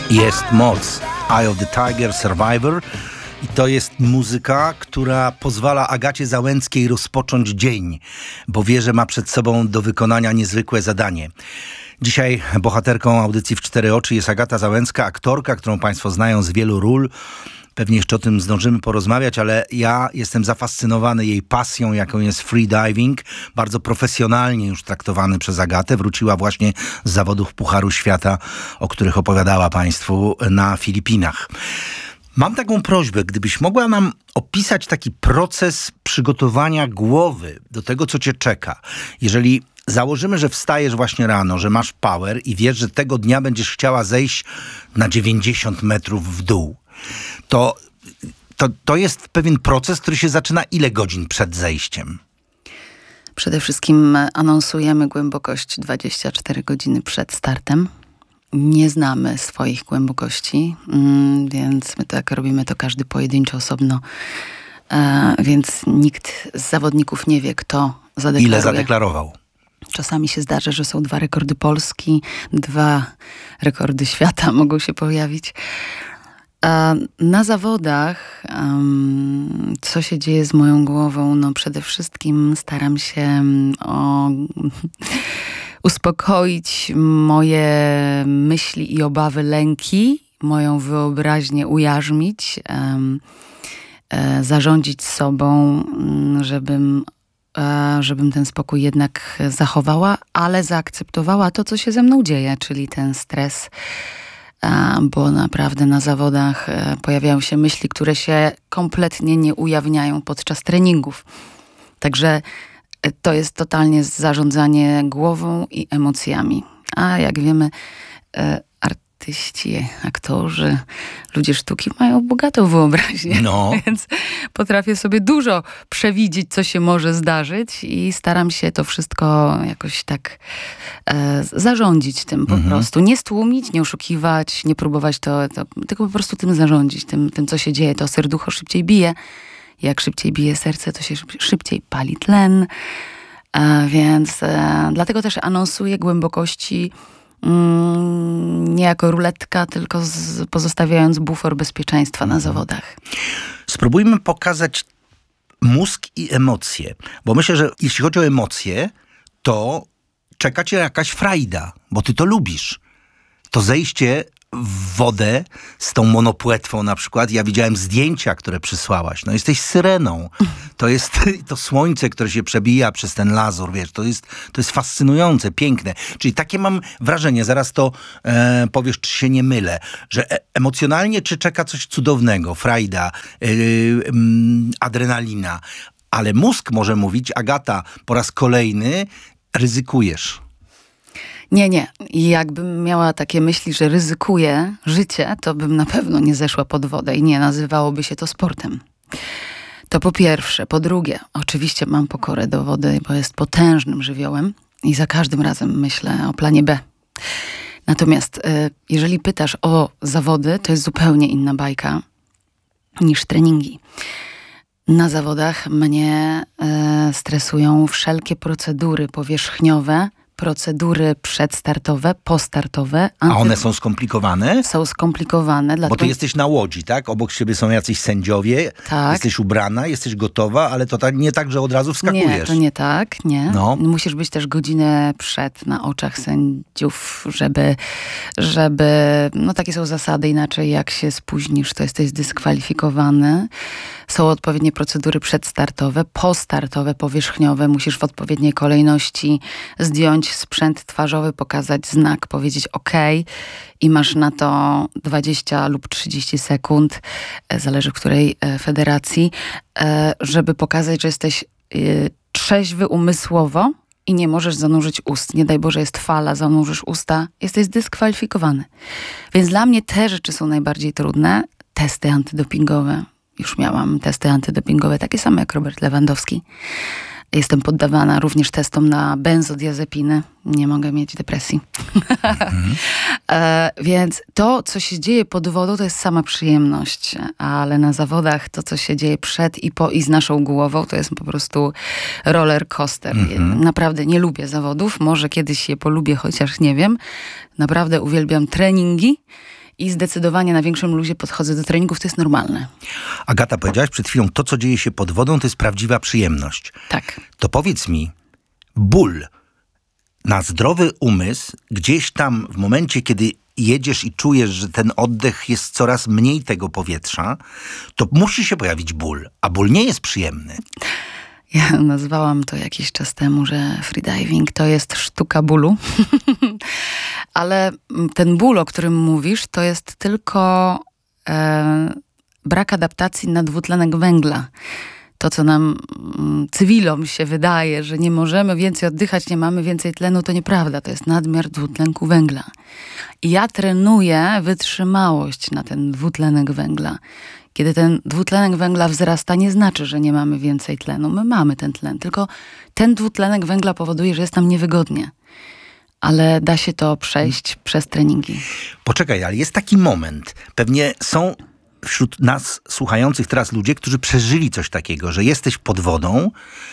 Jest moc. Eye of the Tiger, Survivor. I to jest muzyka, która pozwala Agacie Załęckiej rozpocząć dzień, bo wie, że ma przed sobą do wykonania niezwykłe zadanie. Dzisiaj bohaterką audycji w Cztery Oczy jest Agata Załęcka, aktorka, którą Państwo znają z wielu ról. Pewnie jeszcze o tym zdążymy porozmawiać, ale ja jestem zafascynowany jej pasją, jaką jest freediving. Bardzo profesjonalnie już traktowany przez Agatę. Wróciła właśnie z zawodów Pucharu Świata, o których opowiadała Państwu na Filipinach. Mam taką prośbę, gdybyś mogła nam opisać taki proces przygotowania głowy do tego, co cię czeka. Jeżeli założymy, że wstajesz właśnie rano, że masz power i wiesz, że tego dnia będziesz chciała zejść na 90 metrów w dół, to jest pewien proces, który się zaczyna ile godzin przed zejściem? Przede wszystkim anonsujemy głębokość 24 godziny przed startem. Nie znamy swoich głębokości, więc my tak robimy to każdy pojedynczo, osobno. Więc nikt z zawodników nie wie, kto zadeklaruje. Ile zadeklarował? Czasami się zdarza, że są 2 rekordy Polski, 2 rekordy świata mogą się pojawić. Na zawodach, co się dzieje z moją głową? No przede wszystkim staram się uspokoić moje myśli i obawy, lęki, moją wyobraźnię ujarzmić, zarządzić sobą, żebym ten spokój jednak zachowała, ale zaakceptowała to, co się ze mną dzieje, czyli ten stres, bo naprawdę na zawodach pojawiają się myśli, które się kompletnie nie ujawniają podczas treningów. Także to jest totalnie zarządzanie głową i emocjami. A jak wiemy, artyści, aktorzy, ludzie sztuki mają bogatą wyobraźnię. No. Więc potrafię sobie dużo przewidzieć, co się może zdarzyć i staram się to wszystko jakoś tak zarządzić tym po prostu. Nie stłumić, nie oszukiwać, nie próbować tylko po prostu tym zarządzić, tym co się dzieje. To serducho szybciej bije. Jak szybciej bije serce, to się szybciej pali tlen. Więc dlatego też anonsuję głębokości nie jako ruletka, tylko pozostawiając bufor bezpieczeństwa na zawodach. Spróbujmy pokazać mózg i emocje. Bo myślę, że jeśli chodzi o emocje, to czeka cię jakaś frajda, bo ty to lubisz. To zejście w wodę z tą monopłetwą na przykład. Ja widziałem zdjęcia, które przysłałaś. No jesteś syreną. To jest to słońce, które się przebija przez ten lazur, wiesz. To jest fascynujące, piękne. Czyli takie mam wrażenie, zaraz to powiesz, czy się nie mylę, że emocjonalnie czy czeka coś cudownego, frajda, adrenalina. Ale mózg może mówić, Agata, po raz kolejny ryzykujesz. Nie. Jakbym miała takie myśli, że ryzykuję życie, to bym na pewno nie zeszła pod wodę i nie nazywałoby się to sportem. To po pierwsze. Po drugie, oczywiście mam pokorę do wody, bo jest potężnym żywiołem i za każdym razem myślę o planie B. Natomiast jeżeli pytasz o zawody, to jest zupełnie inna bajka niż treningi. Na zawodach mnie stresują wszelkie procedury powierzchniowe, procedury przedstartowe, postartowe. A one są skomplikowane? Są skomplikowane. Dlatego... Bo ty jesteś na łodzi, tak? Obok siebie są jacyś sędziowie. Tak. Jesteś ubrana, jesteś gotowa, ale to nie tak, że od razu wskakujesz. Nie, to nie tak, nie. No. Musisz być też godzinę przed na oczach sędziów, żeby... No takie są zasady, inaczej jak się spóźnisz, to jesteś zdyskwalifikowany. Są odpowiednie procedury przedstartowe, postartowe, powierzchniowe. Musisz w odpowiedniej kolejności zdjąć sprzęt twarzowy, pokazać znak, powiedzieć OK i masz na to 20 lub 30 sekund, zależy w której federacji, żeby pokazać, że jesteś trzeźwy umysłowo i nie możesz zanurzyć ust. Nie daj Boże, jest fala, zanurzysz usta, jesteś zdyskwalifikowany. Więc dla mnie te rzeczy są najbardziej trudne. Testy antydopingowe. Już miałam testy antydopingowe, takie same jak Robert Lewandowski. Jestem poddawana również testom na benzodiazepiny. Nie mogę mieć depresji. Więc to, co się dzieje pod wodą, to jest sama przyjemność. Ale na zawodach to, co się dzieje przed i po i z naszą głową, to jest po prostu roller coaster. Naprawdę nie lubię zawodów. Może kiedyś je polubię, chociaż nie wiem. Naprawdę uwielbiam treningi. i zdecydowanie na większym luzie podchodzę do treningów, to jest normalne. Agata, powiedziałaś przed chwilą, to co dzieje się pod wodą, to jest prawdziwa przyjemność. Tak. To powiedz mi, ból na zdrowy umysł, gdzieś tam w momencie, kiedy jedziesz i czujesz, że ten oddech jest coraz mniej tego powietrza, to musi się pojawić ból, a ból nie jest przyjemny. Ja nazwałam to jakiś czas temu, że freediving to jest sztuka bólu. Ale ten ból, o którym mówisz, to jest tylko brak adaptacji na dwutlenek węgla. To, co nam cywilom się wydaje, że nie możemy więcej oddychać, nie mamy więcej tlenu, to nieprawda. To jest nadmiar dwutlenku węgla. I ja trenuję wytrzymałość na ten dwutlenek węgla. Kiedy ten dwutlenek węgla wzrasta, nie znaczy, że nie mamy więcej tlenu. My mamy ten tlen, tylko ten dwutlenek węgla powoduje, że jest nam niewygodnie. Ale da się to przejść przez treningi. Poczekaj, ale jest taki moment. Pewnie są wśród nas słuchających teraz ludzie, którzy przeżyli coś takiego, że jesteś pod wodą,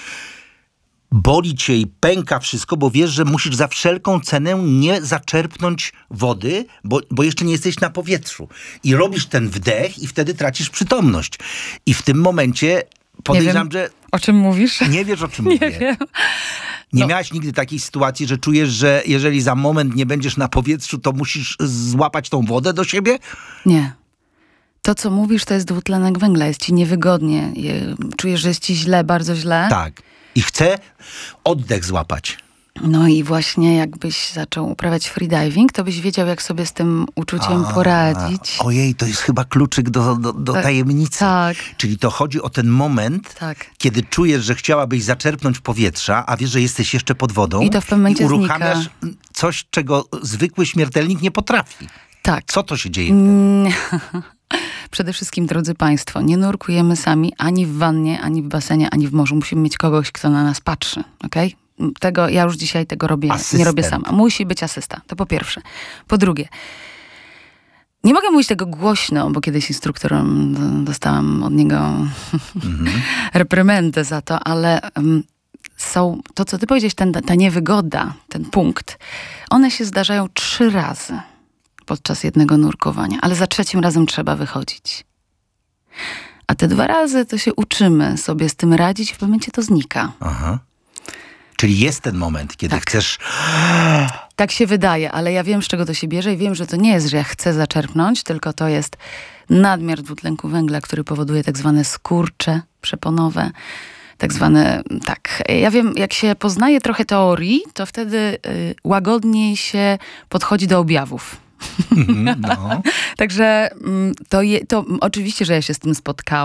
boli cię i pęka wszystko, bo wiesz, że musisz za wszelką cenę nie zaczerpnąć wody, bo jeszcze nie jesteś na powietrzu. I robisz ten wdech i wtedy tracisz przytomność. I w tym momencie podejrzewam, że... O czym mówisz? Nie wiesz, o czym mówię. Nie wiem. Nie miałaś nigdy takiej sytuacji, że czujesz, że jeżeli za moment nie będziesz na powietrzu, to musisz złapać tą wodę do siebie? Nie. To, co mówisz, to jest dwutlenek węgla. Jest ci niewygodnie. Czujesz, że jest ci źle, bardzo źle. Tak. I chcę oddech złapać. No i właśnie jakbyś zaczął uprawiać freediving, to byś wiedział, jak sobie z tym uczuciem poradzić. Ojej, to jest chyba kluczyk do tajemnicy. Tak. Czyli to chodzi o ten moment, kiedy czujesz, że chciałabyś zaczerpnąć powietrza, a wiesz, że jesteś jeszcze pod wodą. I to w pewnym momencie uruchamiasz coś, czego zwykły śmiertelnik nie potrafi. Tak. Co to się dzieje wtedy? Przede wszystkim, drodzy Państwo, nie nurkujemy sami ani w wannie, ani w basenie, ani w morzu. Musimy mieć kogoś, kto na nas patrzy, okej? Ja już dzisiaj tego robię, nie robię sama. Musi być asysta, to po pierwsze. Po drugie, nie mogę mówić tego głośno, bo kiedyś instruktorem dostałam od niego reprymendę za to, ale to, co ty powiedziałeś, ta niewygoda, ten punkt, one się zdarzają 3 razy podczas jednego nurkowania, ale za 3 razem trzeba wychodzić. A te 2 razy to się uczymy sobie z tym radzić i w pewnym momencie to znika. Aha. Czyli jest ten moment, kiedy chcesz... Tak się wydaje, ale ja wiem, z czego to się bierze i wiem, że to nie jest, że ja chcę zaczerpnąć, tylko to jest nadmiar dwutlenku węgla, który powoduje tak zwane skurcze przeponowe. Tak zwane, ja wiem, jak się poznaje trochę teorii, to wtedy łagodniej się podchodzi do objawów. No. Także to oczywiście, że ja się z tym spotkałam.